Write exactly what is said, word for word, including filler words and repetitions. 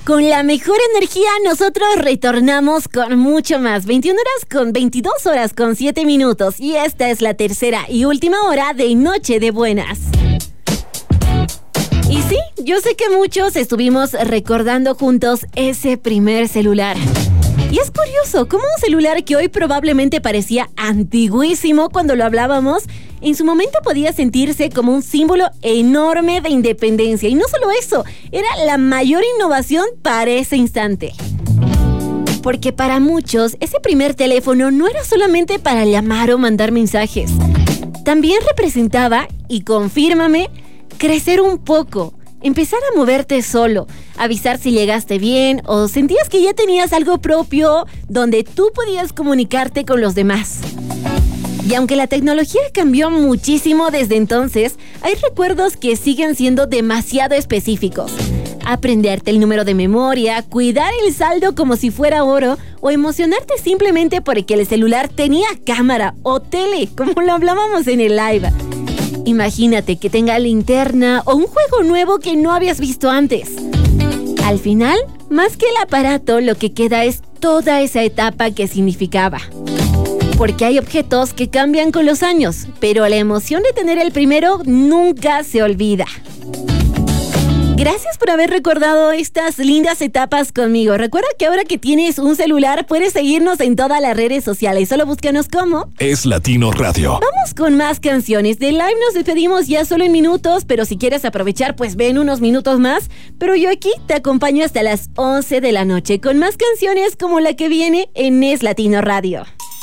Con la mejor energía, nosotros retornamos con mucho más. veintiuna horas con veintidós horas con siete minutos. Y esta es la tercera y última hora de Noche de Buenas. Y sí, yo sé que muchos estuvimos recordando juntos ese primer celular. Y es curioso cómo un celular que hoy probablemente parecía antiguísimo cuando lo hablábamos, en su momento podía sentirse como un símbolo enorme de independencia. Y no solo eso, era la mayor innovación para ese instante. Porque para muchos, ese primer teléfono no era solamente para llamar o mandar mensajes. También representaba, y confírmame, crecer un poco. Empezar a moverte solo, avisar si llegaste bien o sentías que ya tenías algo propio donde tú podías comunicarte con los demás. Y aunque la tecnología cambió muchísimo desde entonces, hay recuerdos que siguen siendo demasiado específicos. Aprenderte el número de memoria, cuidar el saldo como si fuera oro o emocionarte simplemente porque el celular tenía cámara o tele, como lo hablábamos en el live. Imagínate que tenga linterna o un juego nuevo que no habías visto antes. Al final, más que el aparato, lo que queda es toda esa etapa que significaba. Porque hay objetos que cambian con los años, pero la emoción de tener el primero nunca se olvida. Gracias por haber recordado estas lindas etapas conmigo. Recuerda que ahora que tienes un celular puedes seguirnos en todas las redes sociales. Solo búscanos como Es Latino Radio. Vamos con más canciones. De live nos despedimos ya solo en minutos, pero si quieres aprovechar, pues ven unos minutos más. Pero yo aquí te acompaño hasta las once de la noche con más canciones como la que viene en Es Latino Radio.